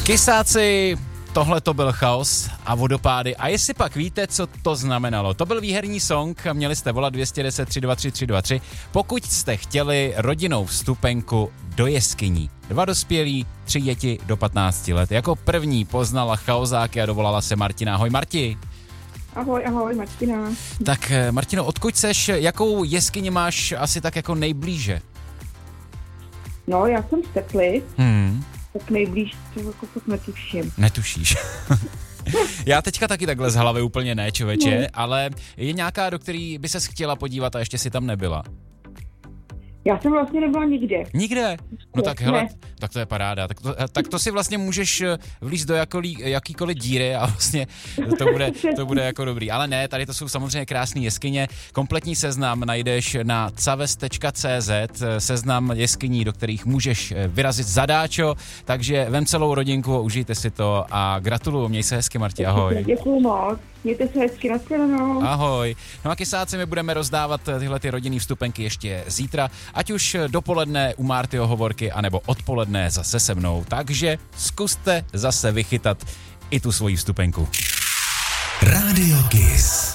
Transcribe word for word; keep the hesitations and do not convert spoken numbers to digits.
Kysáci, tohle to byl chaos a vodopády. A jestli pak víte, co to znamenalo. To byl výherní song, měli jste volat dvě jedna deset tři dva tři tři dva tři, pokud jste chtěli rodinnou vstupenku do jeskyní. Dva dospělí, tři děti do patnácti let. Jako první poznala chaosáky a dovolala se Martina. Ahoj Marti. Ahoj, ahoj, Martina. Tak Martino, odkud seš, jakou jeskyni máš asi tak jako nejblíže? No, já jsem z Teply, Hmm. tak nejblíž to jako fakt netuším. Netušíš. Já teďka taky takhle z hlavy úplně ne, člověče, No. ale je nějaká, do který by ses chtěla podívat a ještě si tam nebyla? Já jsem vlastně nebyla nikde. Nikde? No tak Ne. hele, tak to je paráda. Tak to, tak to si vlastně můžeš vlízt do jakolí, jakýkoliv díry a vlastně to bude, to bude jako dobrý. Ale ne, tady to jsou samozřejmě krásné jeskyně. Kompletní seznam najdeš na caves tečka cé zet, seznam jeskyní, do kterých můžeš vyrazit zadáčo, takže vem celou rodinku, užijte si to a gratuluju, měj se hezky, Marti, ahoj. Děkuju moc. Mějte se hezky, nashledanou. Ahoj. No a kysáci, my budeme rozdávat tyhle ty rodinný vstupenky ještě zítra, ať už dopoledne u Martyho Hovorky, anebo odpoledne zase se mnou. Takže zkuste zase vychytat i tu svoji vstupenku. Radio Kiss.